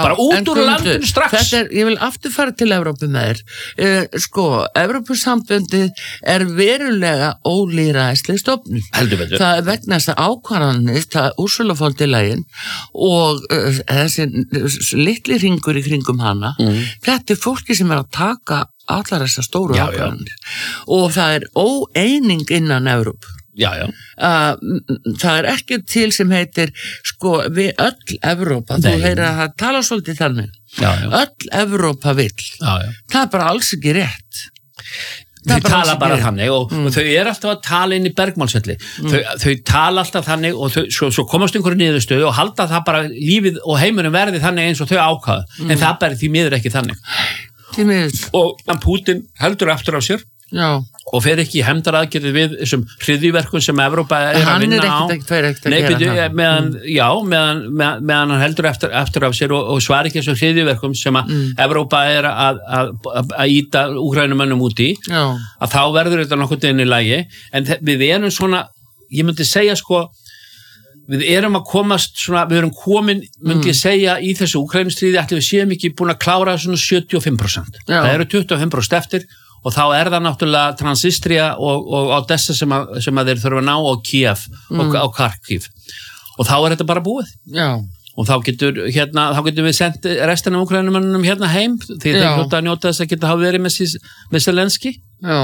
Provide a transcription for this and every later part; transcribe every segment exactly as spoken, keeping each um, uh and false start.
bara út úr landinu strax. Þetta er, ég vil aftur fara til Evrópu með þér. Uh, sko, Evrópusambandið er verulega ólýðræðisleg stofnun. Heldur betur. Það er vegna þess að ákvarðanir, það er Ursula von der Leyen og uh, þessi litli hringur í kringum hana, mm. þetta er fólki sem er að taka allar þessar stóru ákvarðanir og það er óeining innan Evrópu. Já, já. Uh, það er ekki til sem heitir sko við öll Evrópa, Nei. Þú heyrir að það tala svolítið þannig, já, já. Öll Evrópa vill, já, já. Það er bara alls ekki rétt. Þau tala bara þannig og, mm. og þau eru alltaf að tala inn í bergmálsvelli, mm. þau, þau tala alltaf þannig og þau, svo, svo komast einhverju niðurstöðu og halda það bara lífið og heiminum verði þannig eins og þau ákvaða, mm. en það bara því miður ekki þannig. Því miður. Og Putin heldur eftir á sér. Já. Og fer ekki í hefndaraðgerðir við þessum hryðjuverkum sem Evrópa er að vinna á. Hann er ekkert ekkert að Nei, gera byrju, það. Meðan, já, meðan, meðan, meðan hann heldur eftir, eftir af sér og, og svar ekki þessum hryðjuverkum sem að mm. Evrópa er að, að, að íta úkrænumönnum út í, já. Að þá verður þetta nokkuð inn í lagi. En við erum svona, ég myndi segja sko, við erum að komast svona, við erum komin, myndi ég segja, í þessu úkrænustríði, ætli við séum ekki búin að klára svona sjötíu og fimm prósent. Já. Það eru tuttugu og fimm prósent eftir. Og þá er það náttúrulega Transnistria og, og Odessa sem að, sem að þeir þurfa að ná og Kiev mm. og, og Kharkiv. Og þá er þetta bara búið. Já. Og þá getur, hérna, þá getur við sendt restina af úkrænumönnum hérna heim því þeir hljóta að njóta þess að geta hafa verið með, með Zelenski. Já,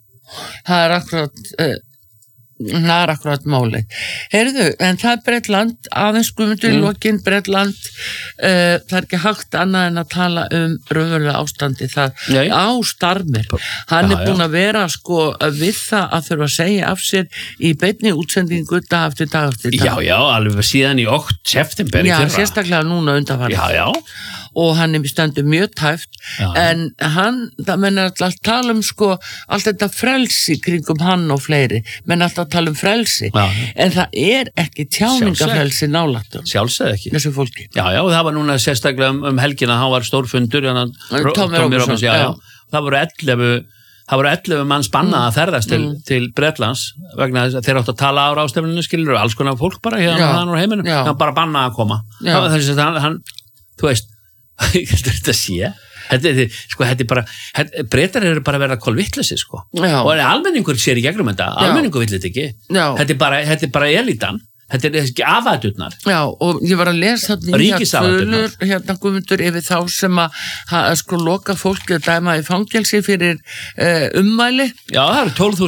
það er akkurat, uh, það er akkurat máli. Heyrðu, en það er Bretland, aðeins Guðmundur mm. lokinn Bretland, uh, það er ekki hægt annað en að tala um raunverulega ástandi það Nei. á Starmer. Hann já, er búin að vera sko við það að þurfa að segja af sér í beinni útsendingu dag eftir dag eftir dag. Já, já, alveg síðan í okt september í já, fyrra. Já, sérstaklega núna undanfarið. Já, já. Og hann er stundum mjög tæft, já, en hann, það menn alltaf að tala um sko, allt þetta frelsi kringum hann og fleiri, menn alltaf að tala um frelsi, já, en það er ekki tjáningafrelsi nálægt. Sjálfsög ekki. Þessu fólki. Já, já, það var núna sérstaklega um, um helgina, hann var stórfundur, Tommy Robinson, já, já. Það voru ellefu, það voru ellefu manns bannað að ferðast til, mm. til Bretlands, vegna þess að þeir áttu að tala á ráðstefninu, skilur, og alls konar fólk bara hérna og þannig á heiminum, hann bara bannað að koma. Þess að hann, hann, þú veist, þetta sé þetta er, sko, þetta er bara þetta, Bretar eru bara að verða kolvittleysi sko. Og almenningur sér í gegnum þetta almenningur vill þetta ekki þetta er, bara, þetta er bara elitan þetta er ekki afæturnar. Já, og ég var að lesa nýja tölur hérna Guðmundur yfir þá sem að, að sko loka fólki að dæma í fangelsi fyrir uh, ummæli. Já, það eru tólf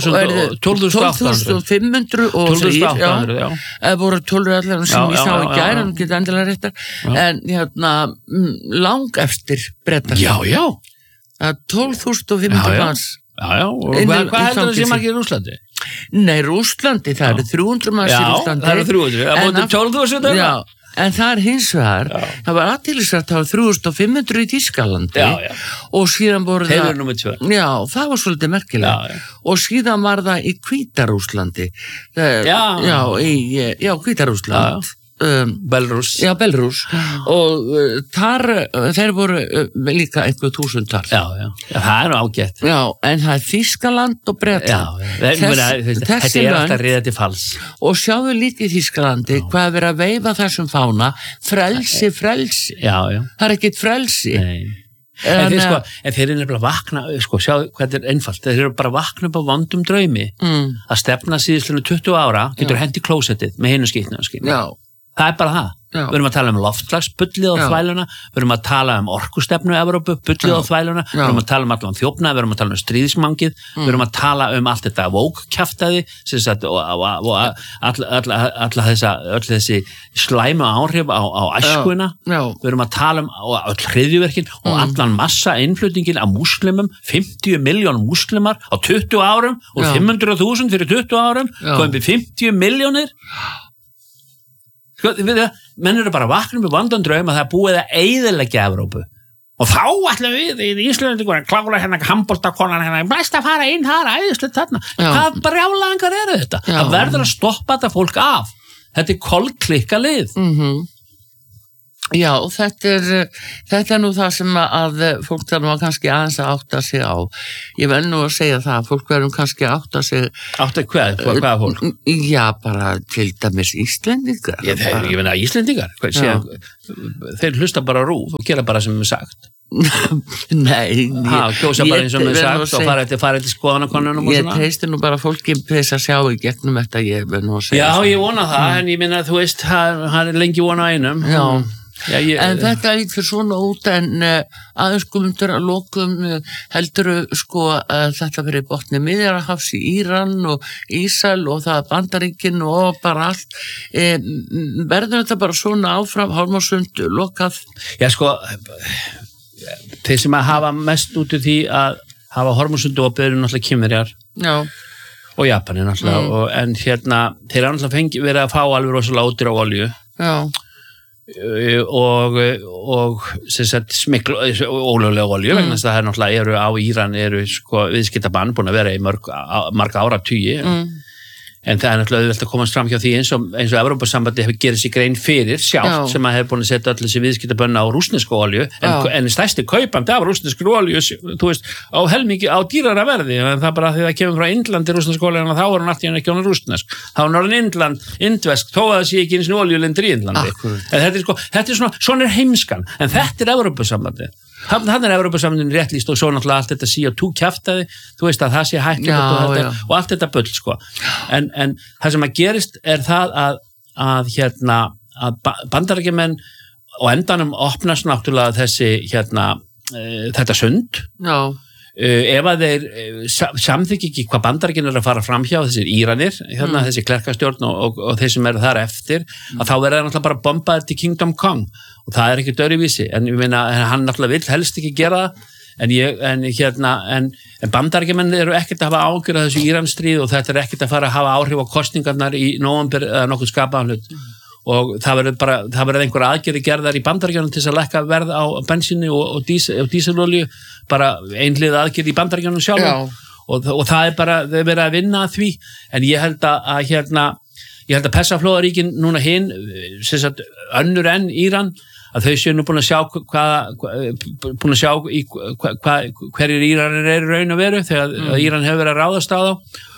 þúsund fimm hundruð og þrír, já. Það voru tölur allar sem ég sá í gær, hann geta endilega réttar, en hérna lang eftir Bretar. Já, já. Það er tólf þúsund fimm hundruð manns. Já, já, og hvað, hvað heldur það sem ekki í Rússlandi? Nei, Rússlandi, það eru þrjú hundruð manns í Rússlandi. Já, það eru þrjú hundruð, það búið tólf þúsund. Já, en það er hins vegar, já. Það var aðtýrlisvægt, það var þrjú þúsund fimm hundruð í Þýskalandi, já, já. Og síðan voru það... Þeir eru númer tvö. Já, það var svolítið merkilega. Já, já. Og síðan var það í Hvíta-Rússlandi. Já. Já, í, já, Hvíta-Rússland. Já. Um, Belarus já, Belarus og uh, þar, uh, þeir voru uh, líka einhver túsundar já, já, já, það er ágætt já, en það er Þýskaland og Bretland Þess, Þess, þetta er alltaf riða til falls og sjáðu lítið í Þýskalandi já. Hvað er verið að veifa þessum fána frelsi, frelsi já, já. Það er ekkit frelsi Nei. En, en, þeir, sko, en þeir eru nefnilega vakna sko, sjá hvað er einfalt, þeir eru bara vakna upp á vondum draumi mm. að stefna síðuslunum tuttugu ára getur hendi klósettið með hinu skýtna já það er bara það, já. Við erum að tala um loftslagsbullið og þvæluna, við erum að tala um orkustefnu Evrópu, bullið og þvæluna við erum að tala um allan þjófnað, við erum að tala um stríðismangið, mm. við erum að tala um allt þetta vókkjaftaði og, og, og all, all, all þessa, öll þessi slæmu áhrif á, á æskuna, já. Já. Við erum að tala um öll hryðjuverkin mm. og allan massa innflutningin af múslimum, fimmtíu milljón múslimar á tuttugu árum og já. fimm hundruð þúsund fyrir tuttugu árum, komið fimmtíu milljónir Sko, við, menn eru bara vaknum við vandan draum að það er búið að eyðileggja Evrópu og þá ætlum við í Íslendingur að klára hérna handboltakonan hérna, best að fara inn þar, æðislegt þarna hvað brjálæðingar eru þetta? Já. Það verður að stoppa þetta fólk af þetta er kolklikka lið mm-hmm. Já, þetta er, þetta er nú það sem að fólk þarf nú kannski aðeins að átta sig á. Ég vel nú að segja það, fólk verðum kannski að átta sig... Átta hvað? Hvað, hvað fólk? Já, bara til dæmis Íslendingar. Ég, þeir, ég finna Íslendingar. Hvað, sé, þeir hlusta bara rúf og gera bara sem er sagt. Nei, ha, kjósa bara eins og mér sagt og fara eftir, fara eftir skoðanakonunum og ég svona. Ég treysti nú bara fólki þess að sjá í gegnum þetta, ég vil nú að segja. Já, það. ég vona það, mm. en ég minna að þú veist, hann er lengi vona einum. Já. Já, ég, en þetta lít fyrir svona út en uh, aðeins komundur að lokum uh, heldur sko uh, þetta fyrir botni Miðjarðarhafs í Íran og Ísrael og það Bandaríkin og bara allt um, verður þetta bara svona áfram Hormuzsund lokað? Já sko þeir sem að hafa mest út úr því að hafa Hormuzsund opið eru náttúrulega Kínverjar og Japanir náttúrulega mm. og, en hérna þeir eru náttúrulega fengi, verið að fá alveg rosalega ódýra olíu Já og, og sem sagt smikl ólöglega olíu mm. vegna þess að það er náttúrulega eru á Íran eru sko viðskiptabann búin að vera í mörg, marga áratugi mm. en það er náttúrulega auðvelt að komast fram hjá því eins og, eins og Evrópusambandi hefur gerið sér grein fyrir sjálft Já. Sem að hefur búin að setja öll þessi viðskiptabönna á rússnesku olíu en, en stærsti kaupandi af rússnesku olíu þú veist, á helmingi, á dýrara verði en það er bara því það kemur frá Indlandi rússnesku olíu en þá er hún allt í henni ekki hún rússnesk þá er hún Indland, indvesk, þó að það sé ekki eins og olíulindur í Indlandi en þetta er sko, þetta er svona, svona er heimskan en þetta er Evrópusambandi Þannig er Evrópusambandinu réttlýst og svo náttúrulega allt þetta C O two kjaftaði, þú veist að það sé hægt og, þetta, og allt þetta bull sko. En, en það sem að gerist er það að, að, hérna, að Bandaríkjamenn og endanum opnast náttúrulega þessi hérna, e, þetta sund. Já. E, ef að þeir e, samþykja ekki hvað Bandaríkin er að fara fram hjá þessir Íranir, hérna, mm. þessi klerkastjórn og, og, og þeir sem eru þar eftir, mm. að þá verður það náttúrulega bara bombaður til Kingdom Come. Og það er ekki döruvísi, en ég meina, hann náttúrulega vill helst ekki gera það, en ég, en hérna, en, en Bandaríkjamenn eru ekkert að hafa ágjörð af þessu Íransstríð og þetta er ekkert að fara að hafa áhrif á kosningarnar í nóvember eða nokkuð skapaðan hlut. Og það verður bara, það verður einhver aðgerði gerðar í Bandaríkjunum til þess að lækka verð á bensíni og, og, dísel, og díselolíu, bara einhlið aðgerði í Bandaríkjunum sjálfum. Og, og það er bara, þau verður að vinna að því, en ég held að, að hérna, ég held að Persaflóaríkin núna hinn, sem sagt, önnur enn Íran, að þau séu nú búin að sjá hvað, búin að sjá í, hva, hva, hverjir Íranir eru raun og veru þegar mm. Íran hefur verið að ráðast á þá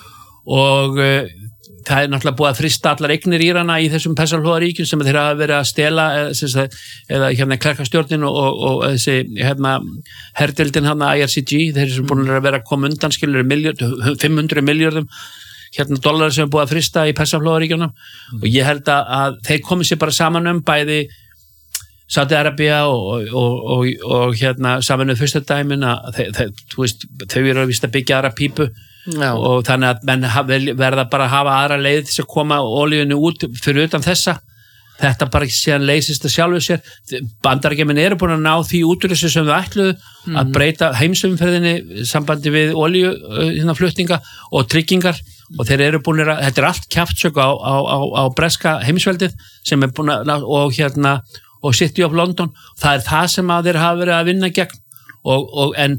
og uh, það er náttúrulega búið að frista allar eignir Írana í þessum Persaflóaríkjum sem þeir hafa verið að stela eða, eða hérna klerkastjórnin og, og, og þessi hérna herdeildin hérna I R C G, þeir eru búin að vera að koma undan skilur fimm hundruð milljörðum hérna dólarar sem er búið að frista í Persaflóaríkjunum mm. og ég held að, að þeir komið sér bara saman um bæði Saudi-Arabía og, og, og, og hérna saminuð fyrstadæmin að þe, þe, veist, þau eru að vista byggja aðra pípu Já. Og þannig að menn verða bara að hafa aðra leið til að koma olíunni út fyrir utan þessa þetta bara síðan leysist að sjálfu sér Bandaríkjamenn eru búin að ná því útrússu sem þau ætluðu mm. að breyta heimsumferðinni sambandi við olíuflutninga og tryggingar og þeir eru búin að, þetta er allt kjaftsök á, á, á, á breska heimsveldið sem er búin að, og hérna og City of London, það er það sem að þeir hafa verið að vinna gegn og, og en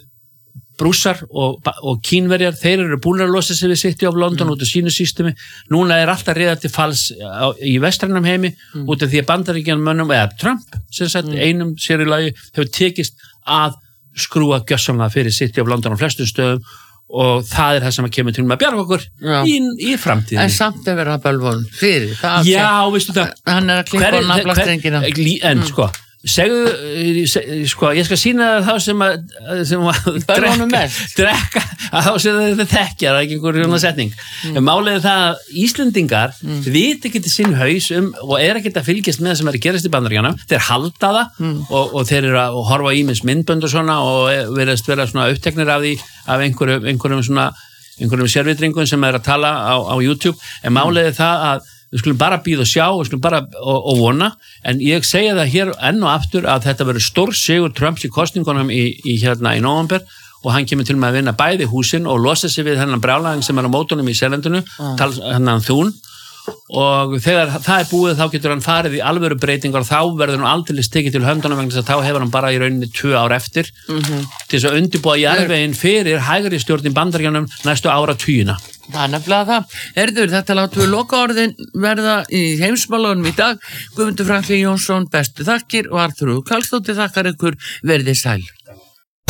Brússar og, og Kínverjar, þeir eru búin að losa sig við City of London mm. út af sínu systemi, núna er alltaf reyða til falls á, í vestrænum heimi mm. út af því að Bandaríkjamönnum eða Trump, sem sagt, mm. einum sér í lagi hefur tekist að skrúa gjössamlega fyrir City of London á flestum stöðum og það er það sem að kemur til með að bjarga okkur í, í framtíðin. En samt er verið að bölvun fyrir það. Já, veistu það. Hann er að klikka á naflastrengina. En mm. sko, segðu, seg, sko, ég skal sýna það þá sem að, sem að drekka, drekka, að þá sem þau þekkja, það er ekki einhver svona setning. Mm. En málið er það að Íslendingar mm. viti ekki til sinn haus um og er ekki að fylgjast með það sem er að gerast í Bandaríkjunum. Þeir halda það mm. og, og þeir eru að horfa í minns myndbönd og svona og verðast vera svona uppteknir af því af einhverjum, einhverjum svona einhverjum sérvitringum sem er að tala á, á YouTube. En málið er það að við skulum bara bíða og sjá, við skulum bara og, og vona, en ég segja það hér enn og aftur að þetta verður stór sigur Trumps í kosningunum í, í hérna í nóvember og hann kemur til með að vinna bæði húsin og losa sig við hennan brjálæðing sem er á mótunum í selendinu, ah. hennan þún og þegar það er búið þá getur hann farið í alvöru breytingar og þá verður hann aldrei stekið til höndunum vegna þess að þá hefur hann bara í rauninni tvö ár eftir mm-hmm. til þess að undirbúa jarðveginn fyrir hægri stjórn í Bandaríkjunum næstu áratugina. Það er nefnilega það. Herður, þetta látum við loka orðin verða í heimsmálunum í dag. Guðmundur Franklín Jónsson, bestu þakkir og Arþrúður Karlsdóttir þakkar ykkur, verðið sæl.